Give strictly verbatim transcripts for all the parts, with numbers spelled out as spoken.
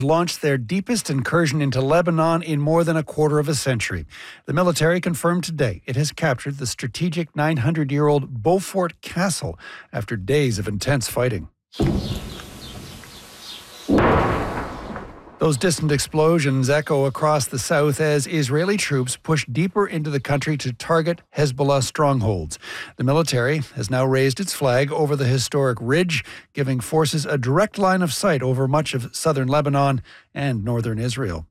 launched their deepest incursion into Lebanon in more than a quarter of a century. The military confirmed today it has captured the strategic nine hundred year old Beaufort Castle after days of intense fighting. Those distant explosions echo across the south as Israeli troops push deeper into the country to target Hezbollah strongholds. The military has now raised its flag over the historic ridge, giving forces a direct line of sight over much of southern Lebanon and northern Israel.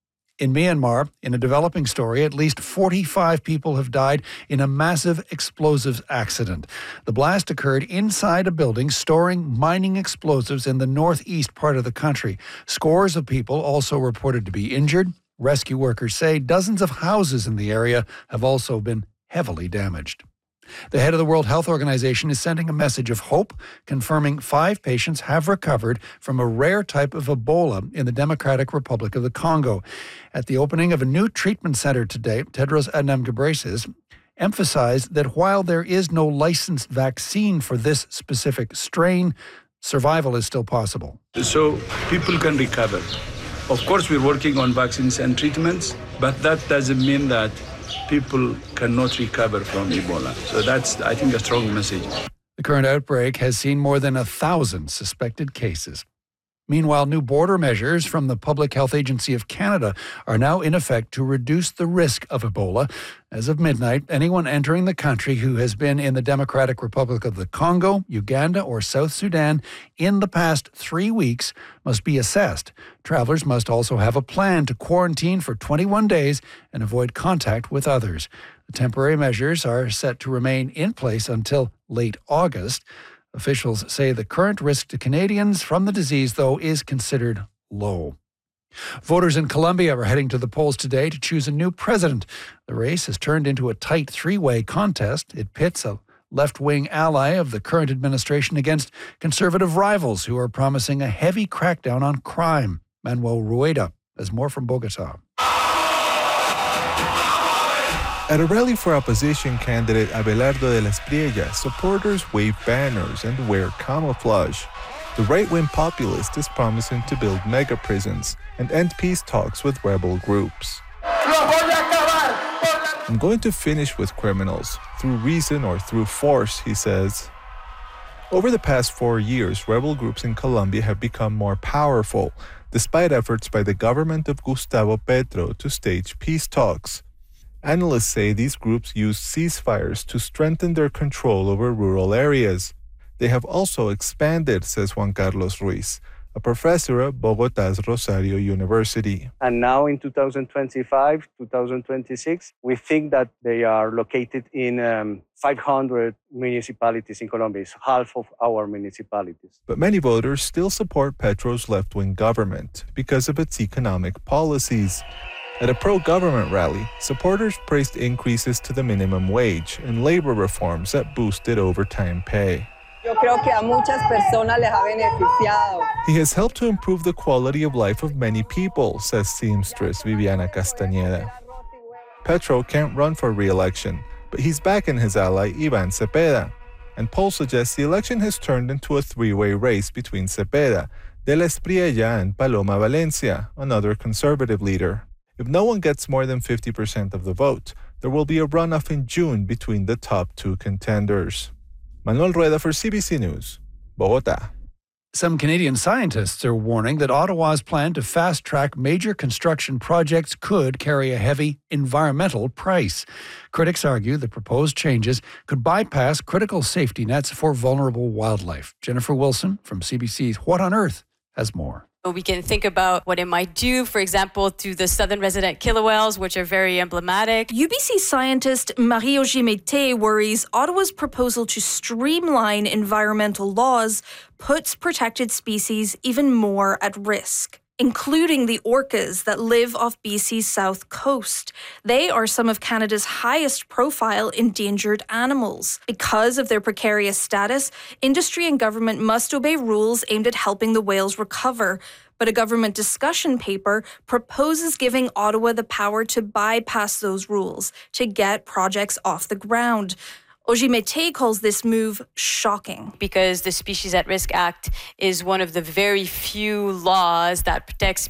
In Myanmar, in a developing story, at least forty-five people have died in a massive explosives accident. The blast occurred inside a building storing mining explosives in the northeast part of the country. Scores of people also reported to be injured. Rescue workers say dozens of houses in the area have also been heavily damaged. The head of the World Health Organization is sending a message of hope, confirming five patients have recovered from a rare type of Ebola in the Democratic Republic of the Congo. At the opening of a new treatment center today, Tedros Adhanom Ghebreyesus emphasized that while there is no licensed vaccine for this specific strain, survival is still possible. So people can recover. Of course, we're working on vaccines and treatments, but that doesn't mean that people cannot recover from Ebola. So that's, I think, a strong message. The current outbreak has seen more than a thousand suspected cases. Meanwhile, new border measures from the Public Health Agency of Canada are now in effect to reduce the risk of Ebola. As of midnight, anyone entering the country who has been in the Democratic Republic of the Congo, Uganda, or South Sudan in the past three weeks must be assessed. Travelers must also have a plan to quarantine for twenty-one days and avoid contact with others. The temporary measures are set to remain in place until late August. Officials say the current risk to Canadians from the disease, though, is considered low. Voters in Colombia are heading to the polls today to choose a new president. The race has turned into a tight three-way contest. It pits a left-wing ally of the current administration against conservative rivals who are promising a heavy crackdown on crime. Manuel Rueda has more from Bogota. At a rally for opposition candidate Abelardo de las Priellas, supporters wave banners and wear camouflage. The right-wing populist is promising to build mega prisons and end peace talks with rebel groups. I'm going to finish with criminals, through reason or through force, he says. Over the past four years, rebel groups in Colombia have become more powerful, despite efforts by the government of Gustavo Petro to stage peace talks. Analysts say these groups use ceasefires to strengthen their control over rural areas. They have also expanded, says Juan Carlos Ruiz, a professor at Bogotá's Rosario University. And now in two thousand twenty-five, two thousand twenty-six, we think that they are located in um, five hundred municipalities in Colombia. It's half of our municipalities. But many voters still support Petro's left-wing government because of its economic policies. At a pro-government rally, supporters praised increases to the minimum wage and labor reforms that boosted overtime pay. Yo creo que a muchas personas les ha beneficiado. He has helped to improve the quality of life of many people, says seamstress Viviana Castañeda. Petro can't run for re-election, but he's backing his ally Ivan Cepeda. And polls suggest the election has turned into a three-way race between Cepeda, de la Espriella, and Paloma Valencia, another conservative leader. If no one gets more than fifty percent of the vote, there will be a runoff in June between the top two contenders. Manuel Rueda for C B C News, Bogotá. Some Canadian scientists are warning that Ottawa's plan to fast-track major construction projects could carry a heavy environmental price. Critics argue the proposed changes could bypass critical safety nets for vulnerable wildlife. Jennifer Wilson from C B C's What on Earth has more. We can think about what it might do, for example, to the southern resident killer whales, which are very emblematic. U B C scientist Marie-Augie Mété worries Ottawa's proposal to streamline environmental laws puts protected species even more at risk, including the orcas that live off B C's south coast. They are some of Canada's highest profile endangered animals. Because of their precarious status, industry and government must obey rules aimed at helping the whales recover. But a government discussion paper proposes giving Ottawa the power to bypass those rules to get projects off the ground. Augie Mété calls this move shocking. Because the Species at Risk Act is one of the very few laws that protects